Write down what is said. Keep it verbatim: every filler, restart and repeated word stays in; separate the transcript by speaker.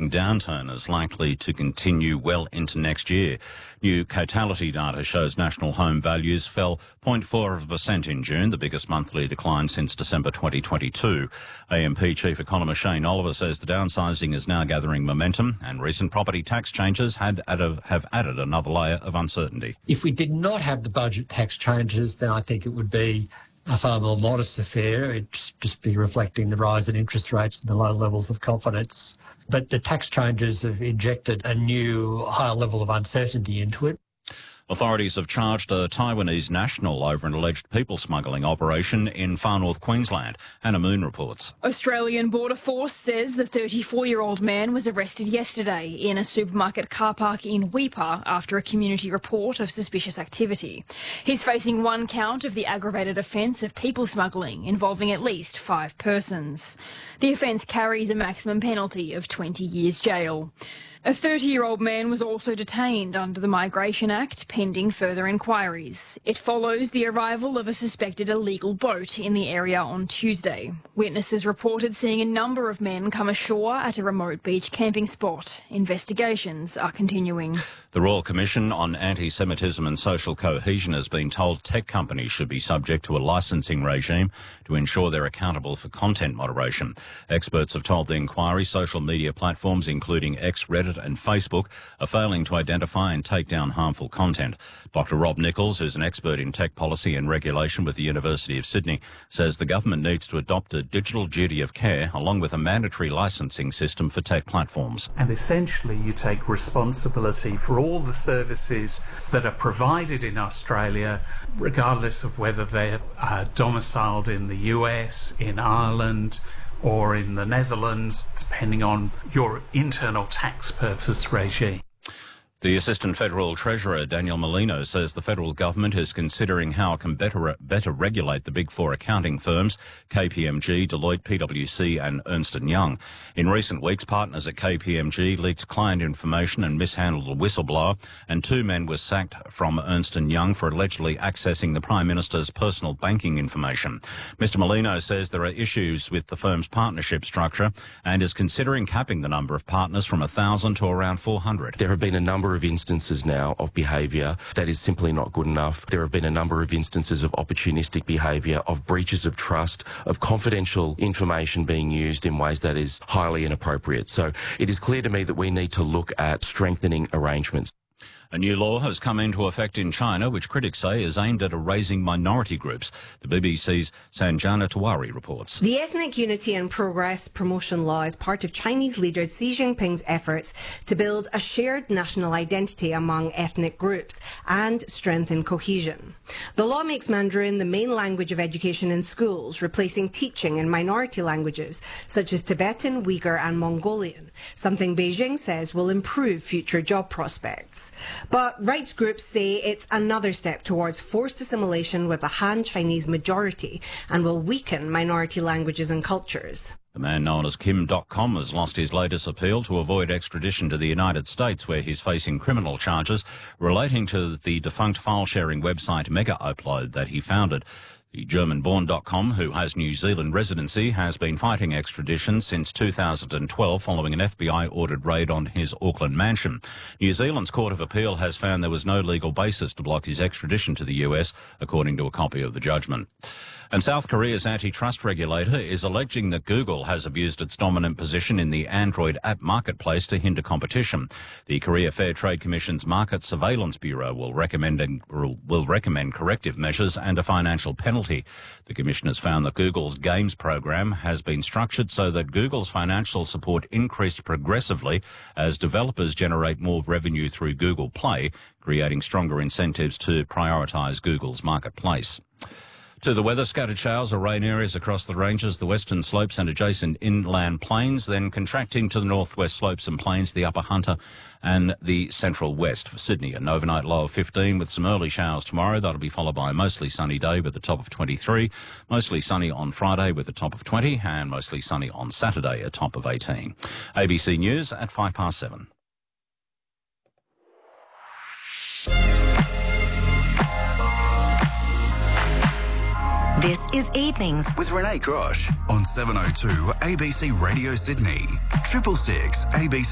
Speaker 1: housing downturn is likely to continue well into next year. New Cotality data shows national home values fell zero point four percent in June, the biggest monthly decline since December twenty twenty-two. A M P Chief Economist Shane Oliver says the downsizing is now gathering momentum, and recent property tax changes had added, have added another layer of uncertainty.
Speaker 2: If we did not have the budget tax changes, then I think it would be a far more modest affair. It'd just be reflecting the rise in interest rates and the low levels of confidence. But the tax changes have injected a new higher level of uncertainty into it.
Speaker 1: Authorities have charged a Taiwanese national over an alleged people smuggling operation in far north Queensland. Hannah Moon reports.
Speaker 3: Australian Border Force says the thirty-four-year-old man was arrested yesterday in a supermarket car park in Weipa after a community report of suspicious activity. He's facing one count of the aggravated offence of people smuggling involving at least five persons. The offence carries a maximum penalty of twenty years jail. A thirty-year-old man was also detained under the Migration Act pending further inquiries. It follows the arrival of a suspected illegal boat in the area on Tuesday. Witnesses reported seeing a number of men come ashore at a remote beach camping spot. Investigations are continuing.
Speaker 1: The Royal Commission on Anti-Semitism and Social Cohesion has been told tech companies should be subject to a licensing regime to ensure they're accountable for content moderation. Experts have told the inquiry social media platforms, including X, Reddit and Facebook, are failing to identify and take down harmful content. Doctor Rob Nichols, who's an expert in tech policy and regulation with the University of Sydney, says the government needs to adopt a digital duty of care along with a mandatory licensing system for tech platforms.
Speaker 4: And essentially you take responsibility for all the services that are provided in Australia, regardless of whether they're uh, domiciled in the U S, in Ireland, or in the Netherlands, depending on your internal tax purpose regime.
Speaker 1: The Assistant Federal Treasurer, Daniel Molino, says the federal government is considering how it can better, better regulate the big four accounting firms, K P M G, Deloitte, P W C and Ernst and Young. In recent weeks, partners at K P M G leaked client information and mishandled a whistleblower, and two men were sacked from Ernst and Young for allegedly accessing the Prime Minister's personal banking information. Mister Molino says there are issues with the firm's partnership structure and is considering capping the number of partners from one thousand to around four hundred.
Speaker 5: There have been a number of instances now of behaviour that is simply not good enough. There have been a number of instances of opportunistic behaviour, of breaches of trust, of confidential information being used in ways that is highly inappropriate. So it is clear to me that we need to look at strengthening arrangements.
Speaker 1: A new law has come into effect in China, which critics say is aimed at erasing minority groups. The B B C's Sanjana Tiwari reports.
Speaker 6: The Ethnic Unity and Progress Promotion Law is part of Chinese leader Xi Jinping's efforts to build a shared national identity among ethnic groups and strengthen cohesion. The law makes Mandarin the main language of education in schools, replacing teaching in minority languages such as Tibetan, Uyghur and Mongolian, something Beijing says will improve future job prospects. But rights groups say it's another step towards forced assimilation with a Han Chinese majority and will weaken minority languages and cultures.
Speaker 1: The man known as Kim dot com has lost his latest appeal to avoid extradition to the United States, where he's facing criminal charges relating to the defunct file-sharing website Mega Upload that he founded. The German-born dot com, who has New Zealand residency, has been fighting extradition since two thousand twelve following an F B I-ordered raid on his Auckland mansion. New Zealand's Court of Appeal has found there was no legal basis to block his extradition to the U S, according to a copy of the judgment. And South Korea's antitrust regulator is alleging that Google has abused its dominant position in the Android app marketplace to hinder competition. The Korea Fair Trade Commission's Market Surveillance Bureau will recommend will recommend corrective measures and a financial penalty. The commission has found that Google's games program has been structured so that Google's financial support increased progressively as developers generate more revenue through Google Play, creating stronger incentives to prioritise Google's marketplace. To the weather, scattered showers or rain areas across the ranges, the western slopes and adjacent inland plains, then contracting to the northwest slopes and plains, the upper Hunter and the central west. For Sydney, an overnight low of fifteen with some early showers tomorrow. That'll be followed by a mostly sunny day with a top of twenty-three, mostly sunny on Friday with a top of twenty, and mostly sunny on Saturday, a top of eighteen. A B C News at five past seven.
Speaker 7: This is Evenings
Speaker 8: with Renee Grosh on seven oh two A B C Radio Sydney, triple six A B C.